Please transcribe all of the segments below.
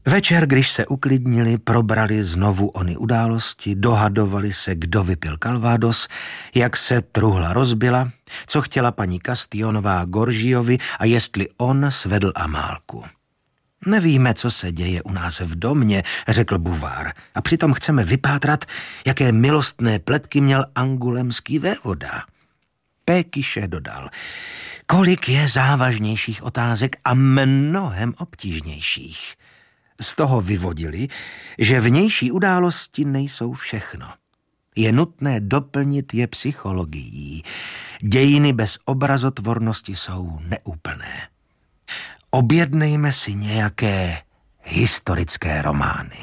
Večer, když se uklidnili, probrali znovu ony události, dohadovali se, kdo vypil Calvados, jak se truhla rozbila, co chtěla paní Castionová Goržiovi a jestli on svedl Amálku. Nevíme, co se děje u nás v domě, řekl Bouvard, a přitom chceme vypátrat, jaké milostné pletky měl angulemský vévoda. Pékyše dodal, kolik je závažnějších otázek a mnohem obtížnějších. Z toho vyvodili, že vnější události nejsou všechno. Je nutné doplnit je psychologií. Dějiny bez obrazotvornosti jsou neúplné. Objednejme si nějaké historické romány.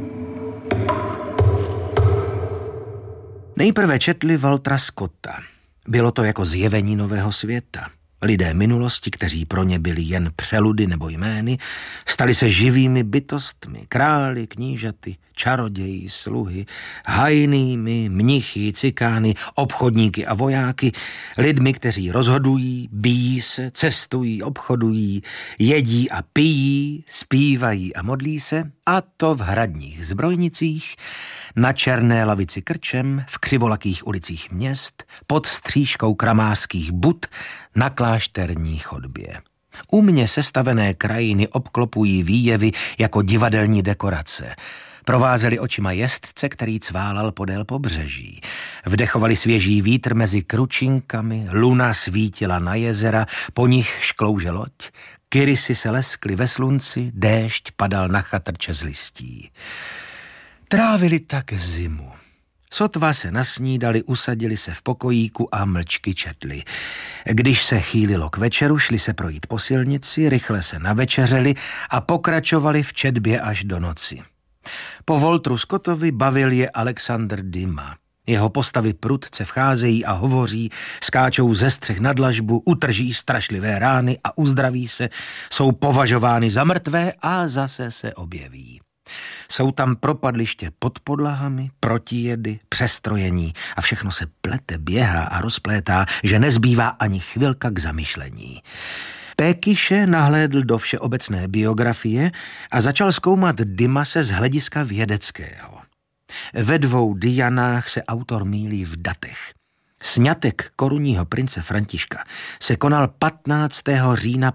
Nejprve četli Waltera Scotta. Bylo to jako zjevení nového světa. Lidé minulosti, kteří pro ně byli jen přeludy nebo jmény, stali se živými bytostmi, králi, knížaty, čaroději, sluhy, hajnými, mnichy, cikány, obchodníky a vojáky, lidmi, kteří rozhodují, bijí se, cestují, obchodují, jedí a pijí, zpívají a modlí se, a to v hradních zbrojnicích, na černé lavici krčem, v křivolakých ulicích měst, pod střížkou kramářských bud, na klášterní chodbě. Umně sestavené krajiny obklopují výjevy jako divadelní dekorace. Provázeli očima jezdce, který cválal podél pobřeží. Vdechovali svěží vítr mezi kručinkami, luna svítila na jezera, po nich šklouže loď, kyrysy se leskly ve slunci, déšť padal na chatrče z listí. Trávili tak zimu. Sotva se nasnídali, usadili se v pokojíku a mlčky četli. Když se chýlilo k večeru, šli se projít po silnici, rychle se navečeřeli a pokračovali v četbě až do noci. Po Walteru Scottovi bavil je Alexander Dumas. Jeho postavy prudce vcházejí a hovoří, skáčou ze střech na dlažbu, utrží strašlivé rány a uzdraví se, jsou považovány za mrtvé a zase se objeví. Jsou tam propadliště pod podlahami, protijedy, přestrojení a všechno se plete, běhá a rozplétá, že nezbývá ani chvilka k zamyšlení. Pékyše nahlédl do všeobecné biografie a začal zkoumat Dumase z hlediska vědeckého. Ve dvou Dianách se autor mýlí v datech. Sňatek korunního prince Františka se konal 15. října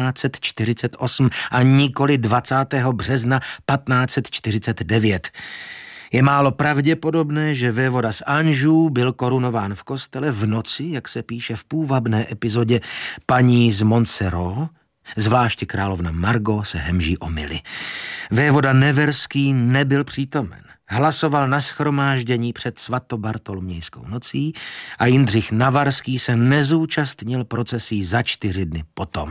1548 a nikoli 20. března 1549. Je málo pravděpodobné, že vévoda z Anjou byl korunován v kostele v noci, jak se píše v půvabné epizodě Paní z Montserrat. Zvláště královna Margot se hemží omyly. Vévoda Neverský nebyl přítomen. Hlasoval na shromáždění před svatobartolomějskou nocí a Jindřich Navarský se nezúčastnil procesí za 4 dny potom.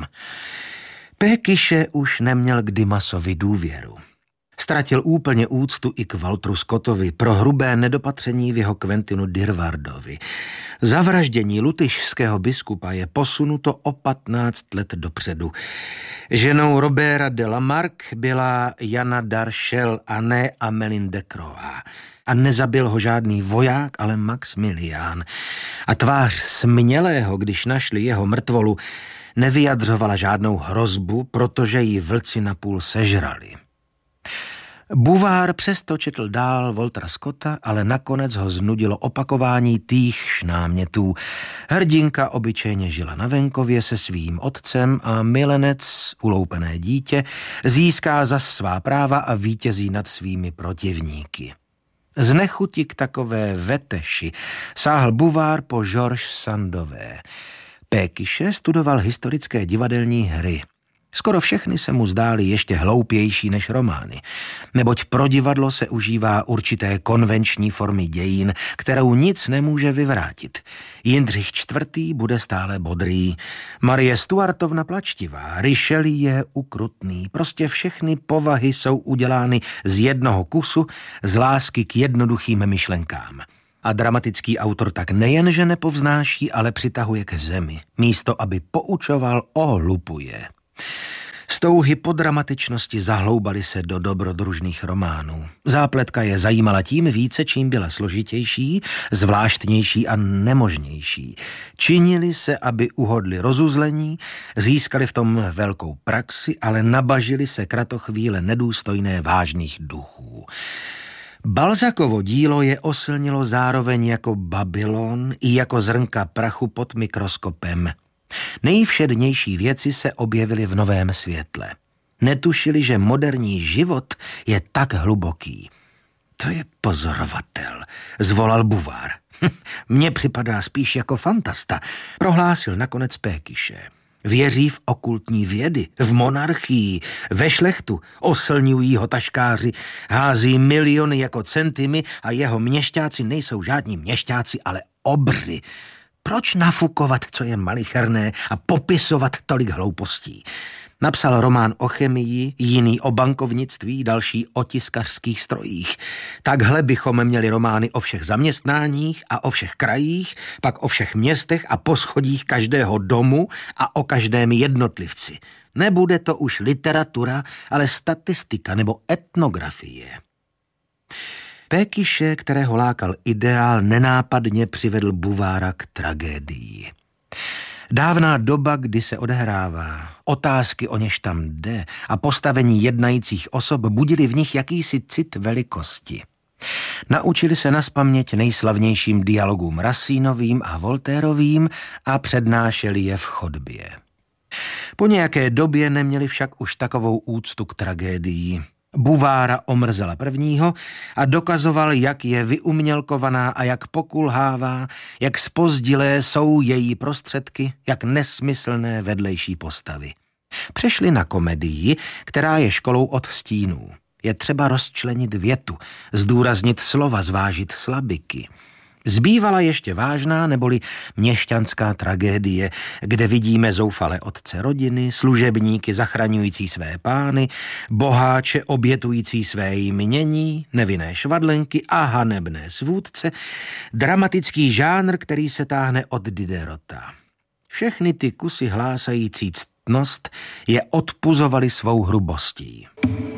Pékyše už neměl k Dumasovi důvěru. Ztratil úplně úctu i k Walteru Scottovi pro hrubé nedopatření v jeho Quentinu Dirwardovi. Zavraždění lutyšského biskupa je posunuto o 15 let dopředu. Ženou Roberta de Lamarck byla Jana d'Archel a ne Amélie de Croix. A nezabil ho žádný voják, ale Maxmilián. A tvář smělého, když našli jeho mrtvolu, nevyjadřovala žádnou hrozbu, protože ji vlci napůl sežrali. Bouvard přesto četl dál Waltera Scotta, ale nakonec ho znudilo opakování týchž námětů. Hrdinka obyčejně žila na venkově se svým otcem a milenec, uloupené dítě, získá zas svá práva a vítězí nad svými protivníky. Z nechuti k takové veteši sáhl Bouvard po Georges Sandové. Pékyše studoval historické divadelní hry. Skoro všechny se mu zdály ještě hloupější než romány, neboť pro divadlo se užívá určité konvenční formy dějin, kterou nic nemůže vyvrátit. Jindřich IV. Bude stále bodrý, Marie Stuartovna plačtivá, Richelieu je ukrutný, prostě všechny povahy jsou udělány z jednoho kusu, z lásky k jednoduchým myšlenkám. A dramatický autor tak nejenže nepovznáší, ale přitahuje k zemi, místo aby poučoval, ohlupuje. Z touhy po dramatičnosti zahloubali se do dobrodružných románů. Zápletka je zajímala tím více, čím byla složitější, zvláštnější a nemožnější. Činili se, aby uhodli rozuzlení, získali v tom velkou praxi, ale nabažili se kratochvíle nedůstojné vážných duchů. Balzacovo dílo je oslnilo zároveň jako Babylon i jako zrnka prachu pod mikroskopem. Nejvšednější věci se objevily v novém světle. Netušili, že moderní život je tak hluboký. To je pozorovatel, zvolal Bouvard. Mně připadá spíš jako fantasta, prohlásil nakonec Pékyše. Věří v okultní vědy, v monarchii, ve šlechtu, oslňují ho taškáři, hází miliony jako centimy a jeho měšťáci nejsou žádní měšťáci, ale obři. Proč nafukovat, co je malicherné a popisovat tolik hloupostí? Napsal román o chemii, jiný o bankovnictví, další o tiskařských strojích. Takhle bychom měli romány o všech zaměstnáních a o všech krajích, pak o všech městech a poschodích každého domu a o každém jednotlivci. Nebude to už literatura, ale statistika nebo etnografie. Pékyše, kterého lákal ideál, nenápadně přivedl Bouvarda k tragédii. Dávná doba, kdy se odehrává, otázky, o něž tam jde a postavení jednajících osob budili v nich jakýsi cit velikosti. Naučili se nazpaměť nejslavnějším dialogům Racinovým a Voltairovým a přednášeli je v chodbě. Po nějaké době neměli však už takovou úctu k tragédii. Bouvarda omrzela prvního a dokazoval, jak je vyumělkovaná a jak pokulhává, jak zpozdilé jsou její prostředky, jak nesmyslné vedlejší postavy. Přešli na komedii, která je školou od stínů. Je třeba rozčlenit větu, zdůraznit slova, zvážit slabiky. Zbývala ještě vážná neboli měšťanská tragédie, kde vidíme zoufalé otce rodiny, služebníky zachraňující své pány, boháče obětující své jmění, nevinné švadlenky a hanebné svůdce, dramatický žánr, který se táhne od Diderota. Všechny ty kusy hlásající ctnost je odpuzovaly svou hrubostí.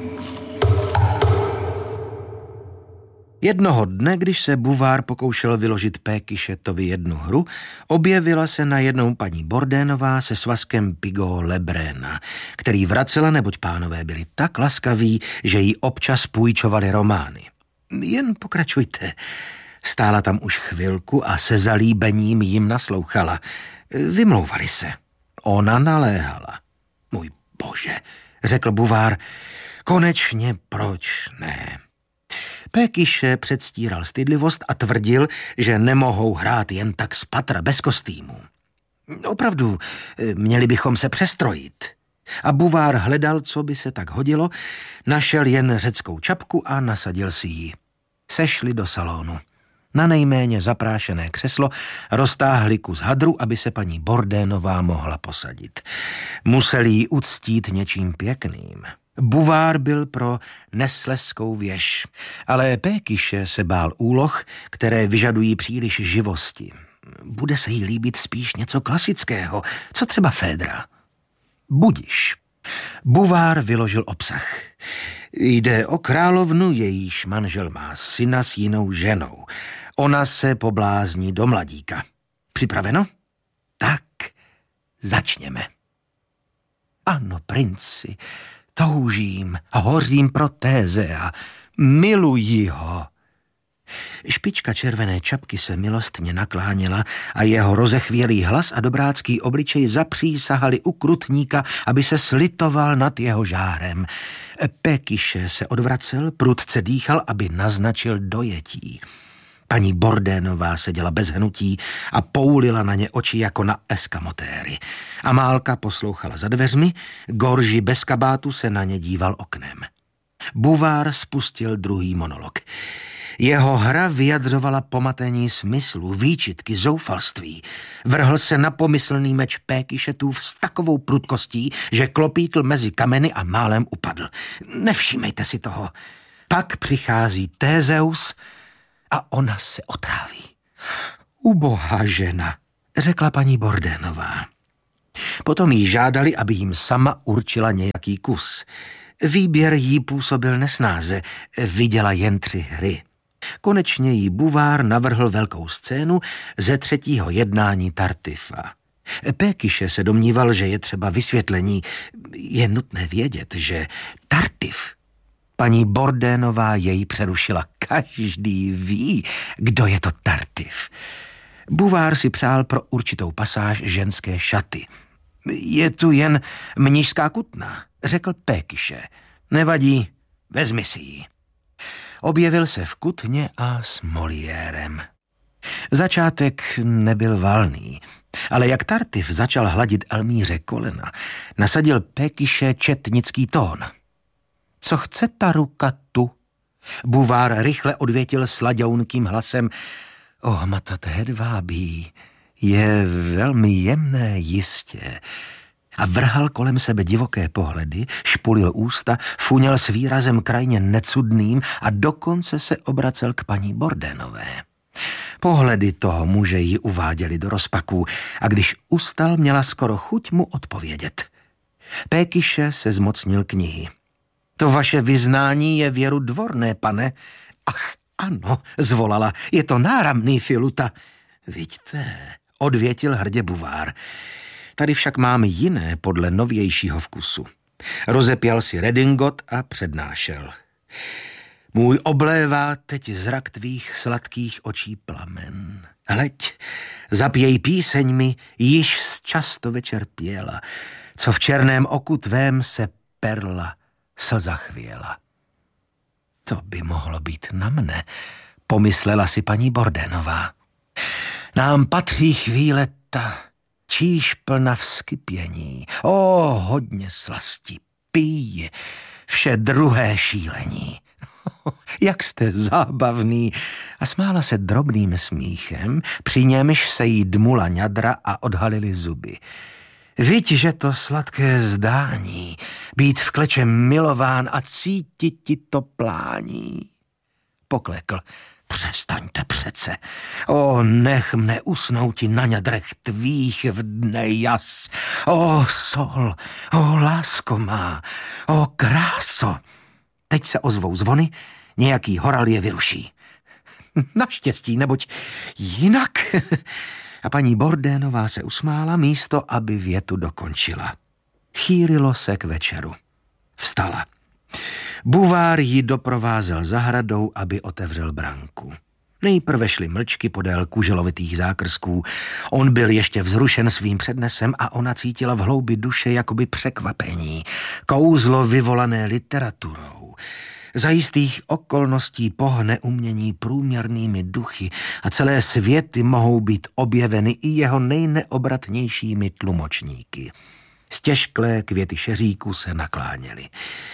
Jednoho dne, když se Bouvard pokoušel vyložit Pékyšetovi jednu hru, objevila se najednou paní Bourdainová se svazkem Pigault Lebréna, který vracela, neboť pánové byli tak laskaví, že jí občas půjčovali romány. Jen pokračujte. Stála tam už chvilku a se zalíbením jim naslouchala. Vymlouvali se. Ona naléhala. Můj bože, řekl Bouvard, konečně proč ne? Pékyše předstíral stydlivost a tvrdil, že nemohou hrát jen tak z patra bez kostýmů. Opravdu, měli bychom se přestrojit. A Bouvard hledal, co by se tak hodilo, našel jen řeckou čapku a nasadil si ji. Sešli do salonu. Na nejméně zaprášené křeslo roztáhli kus hadru, aby se paní Bourdainová mohla posadit. Museli ji uctít něčím pěkným. Bouvard byl pro neslezskou věž, ale Pékyše se bál úloh, které vyžadují příliš živosti. Bude se jí líbit spíš něco klasického, co třeba Fédra. Budiš. Bouvard vyložil obsah. Jde o královnu, jejíž manžel má syna s jinou ženou. Ona se poblázní do mladíka. Připraveno? Tak, začněme. Ano, princi, toužím a hořím pro Tézea. Miluji ho. Špička červené čapky se milostně nakláněla a jeho rozechvělý hlas a dobrácký obličej zapřísahali u krutníka, aby se slitoval nad jeho žárem. Pékyše se odvracel, prudce dýchal, aby naznačil dojetí. Paní Bourdainová seděla bez hnutí a poulila na ně oči jako na eskamotéry. Amálka poslouchala za dveřmi, Gorži bez kabátu se na ně díval oknem. Bouvard spustil druhý monolog. Jeho hra vyjadřovala pomatení smyslu, výčitky, zoufalství. Vrhl se na pomyslný meč Pékyšetův s takovou prudkostí, že klopítl mezi kameny a málem upadl. Nevšímejte si toho. Pak přichází Tézeus a ona se otráví. Ubohá žena, řekla paní Bourdainová. Potom jí žádali, aby jim sama určila nějaký kus. Výběr jí působil nesnáze, viděla jen 3 hry. Konečně jí Bouvard navrhl velkou scénu ze 3. jednání Tartifa. Pékyše se domníval, že je třeba vysvětlení. Je nutné vědět, že Tartif, paní Bourdainová jej přerušila. Každý ví, kdo je to Tartif. Bouvard si přál pro určitou pasáž ženské šaty. Je tu jen mnišská kutna, řekl Pékyše. Nevadí, vezmi si ji. Objevil se v kutně a s Moliérem. Začátek nebyl valný, ale jak Tartif začal hladit Elmíře kolena, nasadil Pékyše četnický tón. Co chce ta ruka tu? Bouvard rychle odvětil sladounkým hlasem. Ohmatat hedvábí je velmi jemné jistě. A vrhal kolem sebe divoké pohledy, špulil ústa, funěl s výrazem krajně necudným a dokonce se obracel k paní Bourdainové. Pohledy toho muže ji uváděly do rozpaků a když ustal, měla skoro chuť mu odpovědět. Pékyše se zmocnil knihy. To vaše vyznání je věrudvorné, pane. Ach, ano, zvolala, je to náramný filuta. Vidíte, odvětil hrdě Bouvard. Tady však mám jiné podle novějšího vkusu. Rozepěl si redingot a přednášel. Můj oblévá teď zrak tvých sladkých očí plamen. Hleď, zapěj píseň mi, již zčasto večer pěla, co v černém oku tvém se perla slza chvěla. To by mohlo být na mne, pomyslela si paní Bourdainová. Nám patří chvíle ta, číž plna vzkypění. Hodně slasti, pij, vše druhé šílení. Jak jste zábavný. A smála se drobným smíchem, při němž se jí dmula ňadra a odhalily zuby. Viď, že to sladké zdání, být v kleče milován a cítit ti to plání. Poklekl. Přestaňte přece. Nech mne usnouti na ňadrech tvých v dne jas. Sol, lásko má, kráso. Teď se ozvou zvony, nějaký horal je vyruší. Naštěstí, neboť jinak. A paní Bourdainová se usmála místo, aby větu dokončila. Chýlilo se k večeru. Vstala. Bouvard ji doprovázel zahradou, aby otevřel branku. Nejprve šly mlčky podél kuželovitých zákrsků. On byl ještě vzrušen svým přednesem a ona cítila v hloubi duše jakoby překvapení. Kouzlo vyvolané literaturou. Za jistých okolností pohne umění průměrnými duchy a celé světy mohou být objeveny i jeho nejneobratnějšími tlumočníky. Stěžklé květy šeříku se nakláněly.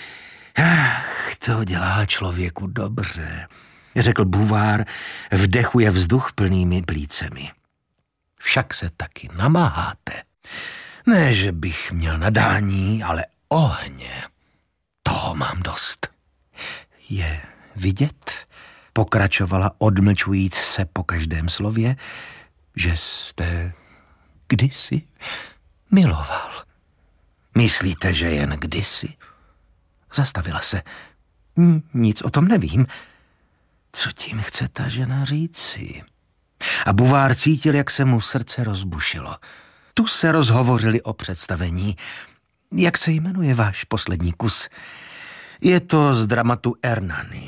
To dělá člověku dobře, řekl Bouvard, vdechuje vzduch plnými plícemi. Však se taky namáháte. Ne, že bych měl nadání, ale ohně. Toho mám dost. Je vidět, pokračovala odmlčujíc se po každém slově, že jste kdysi miloval. Myslíte, že jen kdysi? Zastavila se. Nic o tom nevím. Co tím chce ta žena říci? A Bouvard cítil, jak se mu srdce rozbušilo. Tu se rozhovořili o představení. Jak se jmenuje váš poslední kus? Je to z dramatu Ernani.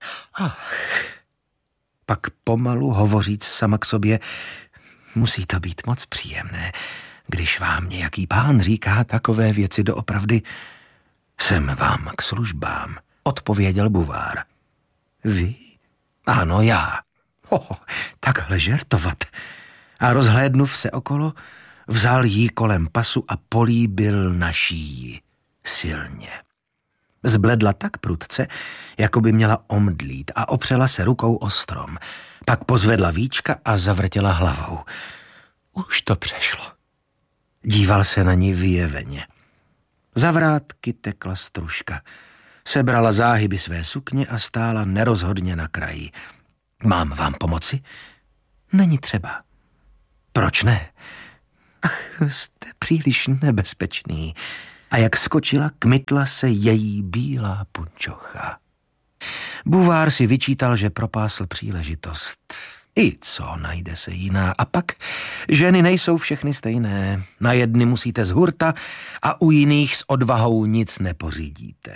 Pak pomalu hovoříc sama k sobě. Musí to být moc příjemné, když vám nějaký pán říká takové věci doopravdy. Jsem vám k službám, odpověděl Bouvard. Vy? Ano, já. Takhle žertovat. A rozhlédnuv se okolo, vzal jí kolem pasu a políbil na šíji. Silně. Zbledla tak prudce, jako by měla omdlít a opřela se rukou o strom. Pak pozvedla víčka a zavrtěla hlavou. Už to přešlo. Díval se na ní vyjeveně. Za vrátky tekla stružka. Sebrala záhyby své sukně a stála nerozhodně na kraji. Mám vám pomoci? Není třeba. Proč ne? Ach, jste příliš nebezpečný. A jak skočila, kmitla se její bílá punčocha. Buvár si vyčítal, že propásl příležitost. I co, najde se jiná. A pak ženy nejsou všechny stejné. Na jedny musíte z hurta a u jiných s odvahou nic nepořídíte.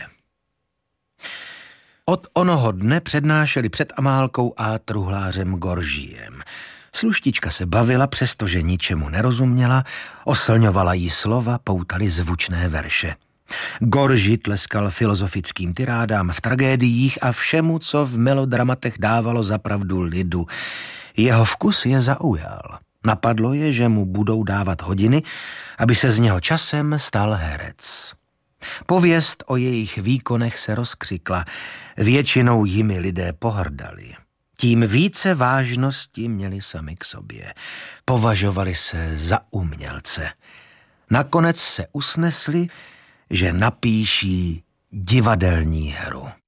Od onoho dne přednášeli před Amálkou a truhlářem Goržiem. Sluštička se bavila, přestože ničemu nerozuměla, oslňovala jí slova, poutali zvučné verše. Gorži tleskal filozofickým tirádám v tragédiích a všemu, co v melodramatech dávalo za pravdu lidu. Jeho vkus je zaujal. Napadlo je, že mu budou dávat hodiny, aby se z něho časem stal herec. Pověst o jejich výkonech se rozkřikla. Většinou jimi lidé pohrdali. Tím více vážnosti měli sami k sobě. Považovali se za umělce. Nakonec se usnesli, že napíší divadelní hru.